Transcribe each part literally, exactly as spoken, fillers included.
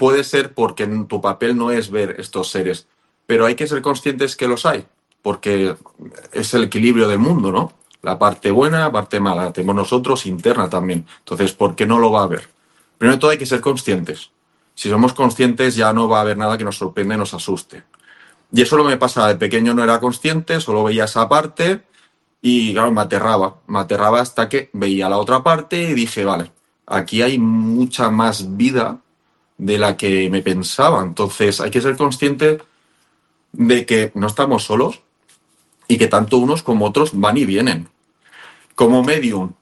puede ser porque tu papel no es ver estos seres, pero hay que ser conscientes que los hay, porque es el equilibrio del mundo, ¿no? La parte buena, la parte mala, la tenemos nosotros interna también. Entonces, ¿por qué no lo va a ver? Primero de todo hay que ser conscientes. Si somos conscientes ya no va a haber nada que nos sorprenda y nos asuste. Y eso lo me pasa, de pequeño no era consciente, solo veía esa parte y claro, me aterraba. Me aterraba hasta que veía la otra parte y dije, vale, aquí hay mucha más vida de la que me pensaba. Entonces hay que ser consciente de que no estamos solos y que tanto unos como otros van y vienen. Como medium,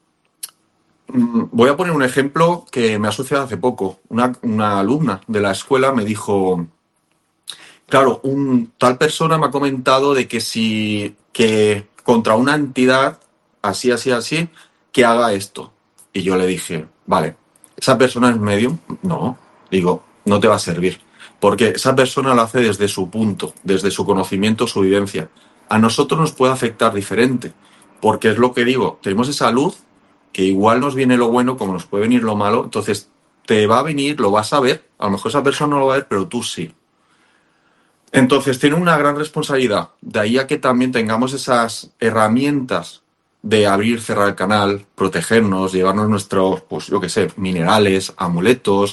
voy a poner un ejemplo que me ha sucedido hace poco. Una, una alumna de la escuela me dijo, claro, un tal persona me ha comentado de que si que contra una entidad así, así, así, que haga esto. Y yo le dije, vale, ¿esa persona es medium? No. Digo, no te va a servir. Porque esa persona lo hace desde su punto, desde su conocimiento, su vivencia. A nosotros nos puede afectar diferente. Porque es lo que digo, tenemos esa luz que igual nos viene lo bueno como nos puede venir lo malo. Entonces, te va a venir, lo vas a ver. A lo mejor esa persona no lo va a ver, pero tú sí. Entonces, tiene una gran responsabilidad. De ahí a que también tengamos esas herramientas de abrir, cerrar el canal, protegernos, llevarnos nuestros, pues yo qué sé, minerales, amuletos.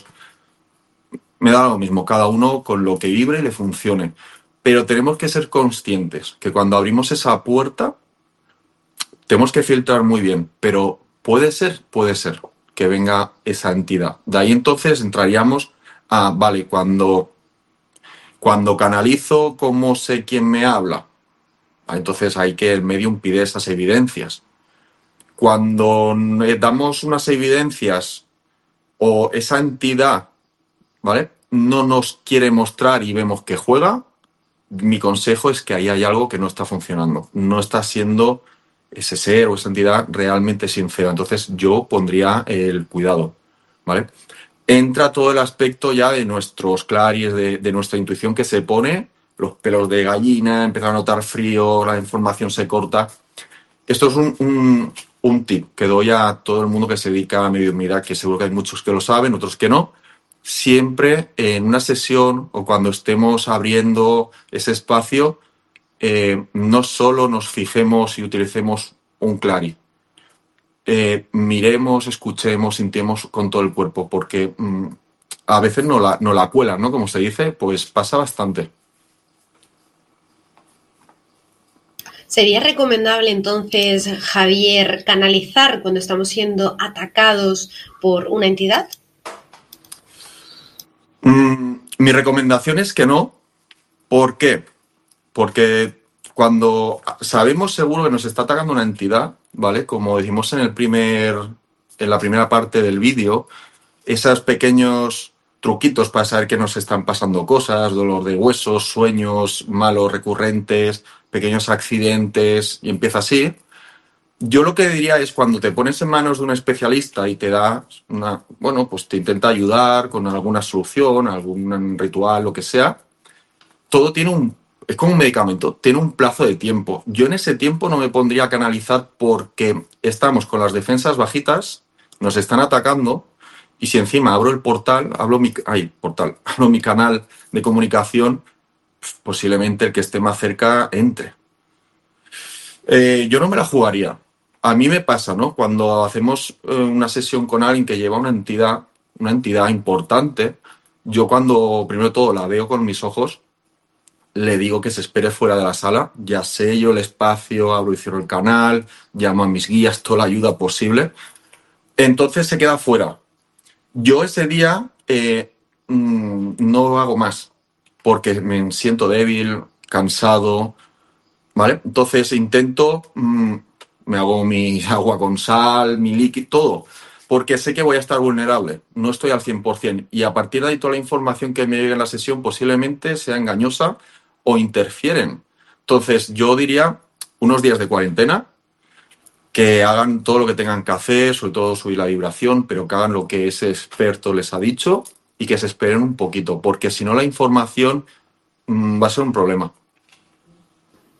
Me da lo mismo, cada uno con lo que vibre y le funcione. Pero tenemos que ser conscientes que cuando abrimos esa puerta, tenemos que filtrar muy bien. Pero puede ser, puede ser que venga esa entidad. De ahí entonces entraríamos a, vale, cuando... Cuando canalizo, ¿cómo sé quién me habla? Entonces hay que el medium pide esas evidencias. Cuando damos unas evidencias o esa entidad, ¿vale?, no nos quiere mostrar y vemos que juega, mi consejo es que ahí hay algo que no está funcionando. No está siendo ese ser o esa entidad realmente sincera. Entonces yo pondría el cuidado, ¿vale? Entra todo el aspecto ya de nuestros claris, de, de nuestra intuición que se pone, los pelos de gallina, empezar a notar frío, la información se corta. Esto es un, un, un tip que doy a todo el mundo que se dedica a mediumnidad, que seguro que hay muchos que lo saben, otros que no. Siempre en una sesión o cuando estemos abriendo ese espacio, eh, no solo nos fijemos y utilicemos un clari. Eh, miremos, escuchemos, sintemos con todo el cuerpo, porque mmm, a veces no la, no la cuelan, ¿no? Como se dice, pues pasa bastante. ¿Sería recomendable entonces, Javier, canalizar cuando estamos siendo atacados por una entidad? Mm, mi recomendación es que no. ¿Por qué? Porque cuando sabemos seguro que nos está atacando una entidad, ¿vale? Como decimos en el primer, en la primera parte del vídeo, esos pequeños truquitos para saber que nos están pasando cosas, dolor de huesos, sueños malos recurrentes, pequeños accidentes, y empieza así. Yo lo que diría es cuando te pones en manos de un especialista y te da una, bueno, pues te intenta ayudar con alguna solución, algún ritual, lo que sea, todo tiene un, es como un medicamento, tiene un plazo de tiempo. Yo en ese tiempo no me pondría a canalizar porque estamos con las defensas bajitas, nos están atacando, y si encima abro el portal, abro mi, ay, portal, abro mi canal de comunicación, posiblemente el que esté más cerca entre. Eh, yo no me la jugaría. A mí me pasa, ¿no? Cuando hacemos eh, una sesión con alguien que lleva una entidad, una entidad importante, yo cuando primero de todo la veo con mis ojos, le digo que se espere fuera de la sala, ya sello el espacio, abro y cierro el canal, llamo a mis guías, toda la ayuda posible. Entonces se queda fuera. Yo ese día eh, mmm, no hago más, porque me siento débil, cansado, ¿vale? Entonces intento, mmm, me hago mi agua con sal, mi líquido, todo, porque sé que voy a estar vulnerable, no estoy al cien por ciento. Y a partir de ahí toda la información que me llegue en la sesión posiblemente sea engañosa o interfieren. Entonces yo diría unos días de cuarentena, que hagan todo lo que tengan que hacer, sobre todo subir la vibración, pero que hagan lo que ese experto les ha dicho y que se esperen un poquito, porque si no la información mmm, va a ser un problema.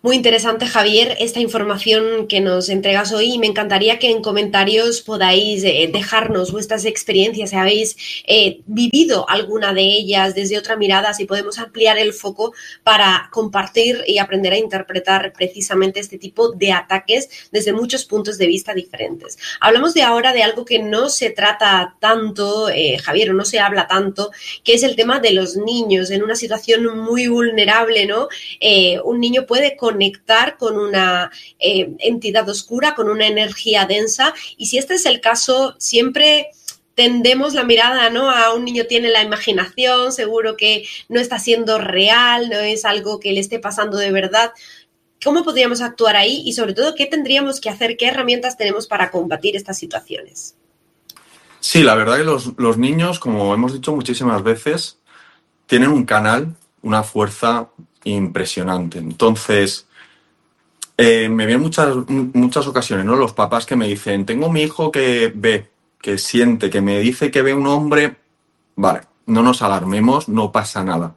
Muy interesante, Javier, esta información que nos entregas hoy, y me encantaría que en comentarios podáis eh, dejarnos vuestras experiencias, si habéis eh, vivido alguna de ellas desde otra mirada, si podemos ampliar el foco para compartir y aprender a interpretar precisamente este tipo de ataques desde muchos puntos de vista diferentes. Hablamos de ahora de algo que no se trata tanto, eh, Javier, o no se habla tanto, que es el tema de los niños en una situación muy vulnerable, ¿no? Eh, un niño puede conectar con una eh, entidad oscura, con una energía densa, y si este es el caso, siempre tendemos la mirada, ¿no? A un niño tiene la imaginación, seguro que no está siendo real, no es algo que le esté pasando de verdad. ¿Cómo podríamos actuar ahí? Y sobre todo, ¿qué tendríamos que hacer? ¿Qué herramientas tenemos para combatir estas situaciones? Sí, la verdad que los, los niños, como hemos dicho muchísimas veces, tienen un canal, una fuerza impresionante. Entonces, eh, me vienen muchas, muchas ocasiones, ¿no? Los papás que me dicen, tengo mi hijo que ve, que siente, que me dice que ve un hombre. Vale, no nos alarmemos, no pasa nada.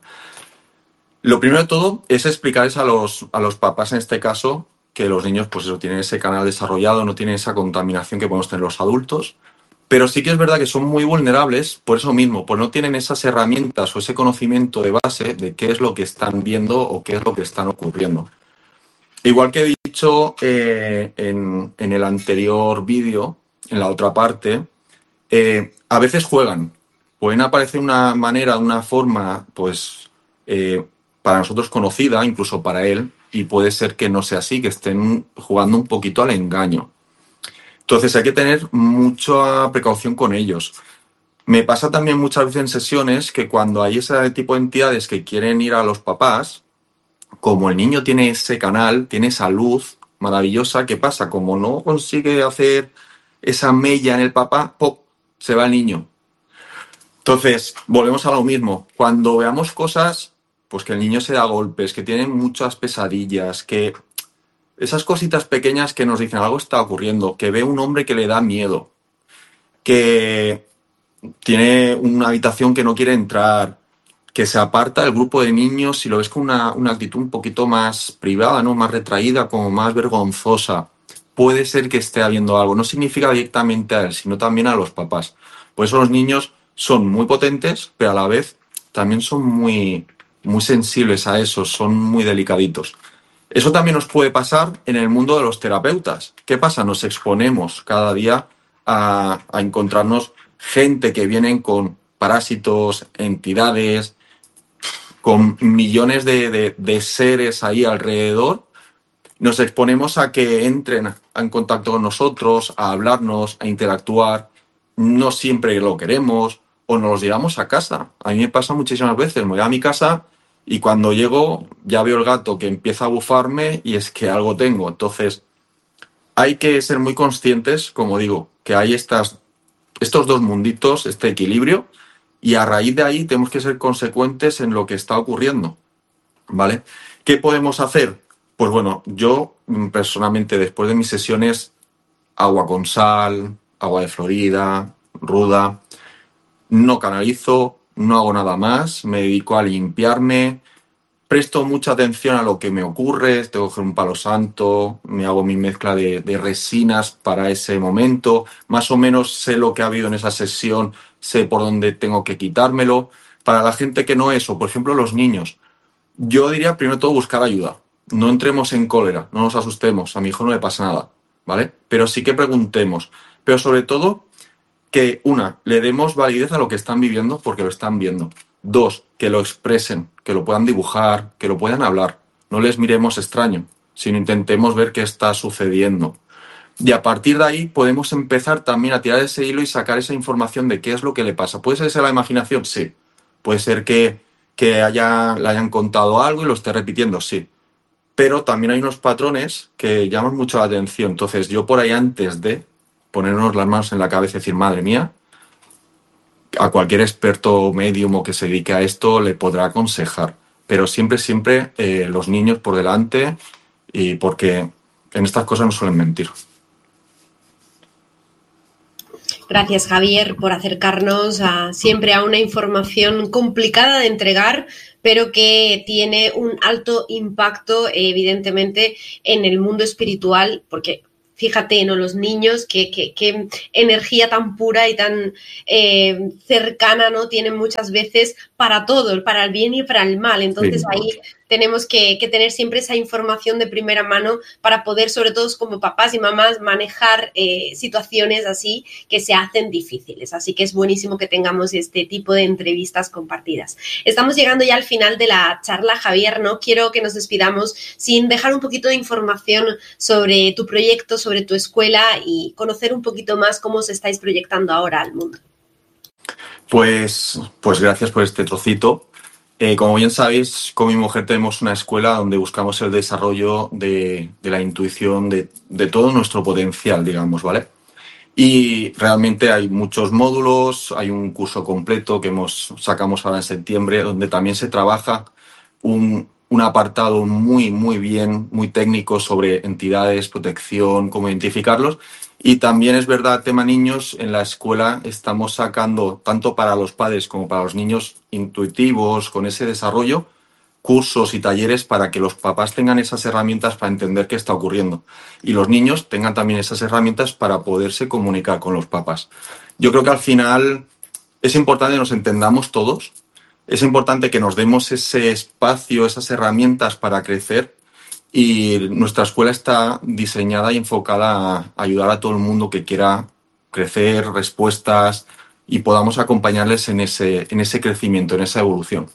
Lo primero de todo es explicarles a los, a los papás, en este caso, que los niños, pues eso, tienen ese canal desarrollado, no tienen esa contaminación que podemos tener los adultos. Pero sí que es verdad que son muy vulnerables por eso mismo, pues no tienen esas herramientas o ese conocimiento de base de qué es lo que están viendo o qué es lo que están ocurriendo. Igual que he dicho eh, en, en el anterior vídeo, en la otra parte, eh, a veces juegan. Pueden aparecer de una manera, de una forma, pues, eh, para nosotros conocida, incluso para él, y puede ser que no sea así, que estén jugando un poquito al engaño. Entonces hay que tener mucha precaución con ellos. Me pasa también muchas veces en sesiones que cuando hay ese tipo de entidades que quieren ir a los papás, como el niño tiene ese canal, tiene esa luz maravillosa, ¿qué pasa? Como no consigue hacer esa mella en el papá, ¡pop!, se va el niño. Entonces, volvemos a lo mismo. Cuando veamos cosas, pues que el niño se da golpes, que tiene muchas pesadillas, que esas cositas pequeñas que nos dicen algo está ocurriendo, que ve un hombre que le da miedo, que tiene una habitación que no quiere entrar, que se aparta del grupo de niños si lo ves con una, una actitud un poquito más privada, ¿no? Más retraída, como más vergonzosa. Puede ser que esté habiendo algo. No significa directamente a él, sino también a los papás. Por eso los niños son muy potentes, pero a la vez también son muy, muy sensibles a eso, son muy delicaditos. Eso también nos puede pasar en el mundo de los terapeutas. ¿Qué pasa? Nos exponemos cada día a, a encontrarnos gente que vienen con parásitos, entidades, con millones de, de, de seres ahí alrededor. Nos exponemos a que entren en contacto con nosotros, a hablarnos, a interactuar. No siempre lo queremos o nos los llevamos a casa. A mí me pasa muchísimas veces. Me voy a mi casa y cuando llego ya veo el gato que empieza a bufarme y es que algo tengo. Entonces hay que ser muy conscientes, como digo, que hay estas, estos dos munditos, este equilibrio, y a raíz de ahí tenemos que ser consecuentes en lo que está ocurriendo, ¿vale? ¿Qué podemos hacer? Pues bueno, yo personalmente después de mis sesiones, agua con sal, agua de Florida, ruda, no canalizo, no hago nada más, me dedico a limpiarme, presto mucha atención a lo que me ocurre, tengo que coger un palo santo, me hago mi mezcla de, de resinas para ese momento, más o menos sé lo que ha habido en esa sesión, sé por dónde tengo que quitármelo. Para la gente que no es, o por ejemplo los niños, yo diría primero todo buscar ayuda. No entremos en cólera, no nos asustemos, a mi hijo no le pasa nada, ¿vale? Pero sí que preguntemos. Pero sobre todo, que una, le demos validez a lo que están viviendo porque lo están viendo. Dos, que lo expresen, que lo puedan dibujar, que lo puedan hablar. No les miremos extraño, sino intentemos ver qué está sucediendo. Y a partir de ahí podemos empezar también a tirar ese hilo y sacar esa información de qué es lo que le pasa. ¿Puede ser esa la imaginación? Sí. Puede ser que, que haya, le hayan contado algo y lo esté repitiendo, sí. Pero también hay unos patrones que llaman mucho la atención. Entonces yo por ahí, antes de ponernos las manos en la cabeza y decir, madre mía, a cualquier experto medium o que se dedique a esto le podrá aconsejar. Pero siempre, siempre eh, los niños por delante, y porque en estas cosas no suelen mentir. Gracias, Javier, por acercarnos a, siempre a una información complicada de entregar, pero que tiene un alto impacto, evidentemente, en el mundo espiritual, porque fíjate, ¿no? Los niños, qué, qué, qué energía tan pura y tan eh, cercana, ¿no? Tienen muchas veces para todo, para el bien y para el mal. Entonces sí, ahí tenemos que, que tener siempre esa información de primera mano para poder, sobre todo como papás y mamás, manejar eh, situaciones así que se hacen difíciles. Así que es buenísimo que tengamos este tipo de entrevistas compartidas. Estamos llegando ya al final de la charla, Javier, ¿no? Quiero que nos despidamos sin dejar un poquito de información sobre tu proyecto, sobre tu escuela y conocer un poquito más cómo os estáis proyectando ahora al mundo. Pues, pues gracias por este trocito. Eh, como bien sabéis, con mi mujer tenemos una escuela donde buscamos el desarrollo de, de la intuición, de, de todo nuestro potencial, digamos, ¿vale? Y realmente hay muchos módulos, hay un curso completo que hemos, sacamos ahora en septiembre, donde también se trabaja un, un apartado muy, muy bien, muy técnico sobre entidades, protección, cómo identificarlos. Y también es verdad, tema niños, en la escuela estamos sacando, tanto para los padres como para los niños intuitivos, con ese desarrollo, cursos y talleres para que los papás tengan esas herramientas para entender qué está ocurriendo. Y los niños tengan también esas herramientas para poderse comunicar con los papás. Yo creo que al final es importante que nos entendamos todos, es importante que nos demos ese espacio, esas herramientas para crecer. Y nuestra escuela está diseñada y enfocada a ayudar a todo el mundo que quiera crecer, respuestas, y podamos acompañarles en ese, en ese crecimiento, en esa evolución.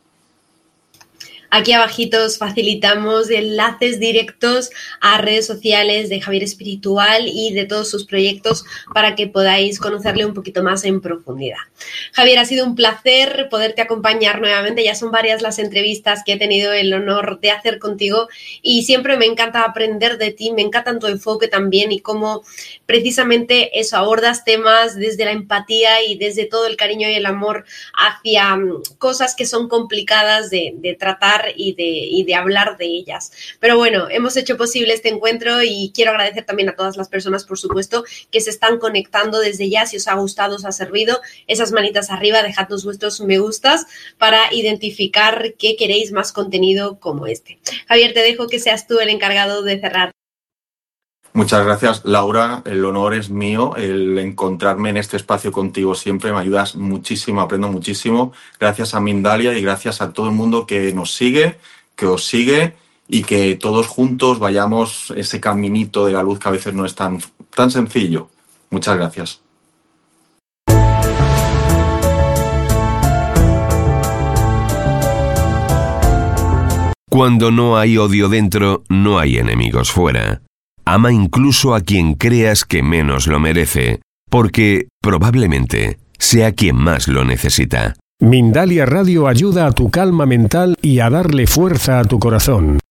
Aquí abajito os facilitamos enlaces directos a redes sociales de Javier Espiritual y de todos sus proyectos para que podáis conocerle un poquito más en profundidad. Javier, ha sido un placer poderte acompañar nuevamente. Ya son varias las entrevistas que he tenido el honor de hacer contigo y siempre me encanta aprender de ti, me encanta tu enfoque también y cómo precisamente eso, abordas temas desde la empatía y desde todo el cariño y el amor hacia cosas que son complicadas de, de tratar y de, y de hablar de ellas. Pero bueno, hemos hecho posible este encuentro y quiero agradecer también a todas las personas, por supuesto, que se están conectando desde ya. Si os ha gustado, os ha servido, esas manitas arriba, dejadnos vuestros me gustas para identificar que queréis más contenido como este. Javier, te dejo que seas tú el encargado de cerrar. Muchas gracias, Laura. El honor es mío, el encontrarme en este espacio contigo siempre. Me ayudas muchísimo, aprendo muchísimo. Gracias a Mindalia y gracias a todo el mundo que nos sigue, que os sigue y que todos juntos vayamos ese caminito de la luz que a veces no es tan, tan sencillo. Muchas gracias. Cuando no hay odio dentro, no hay enemigos fuera. Ama incluso a quien creas que menos lo merece, porque, probablemente, sea quien más lo necesita. Mindalia Radio ayuda a tu calma mental y a darle fuerza a tu corazón.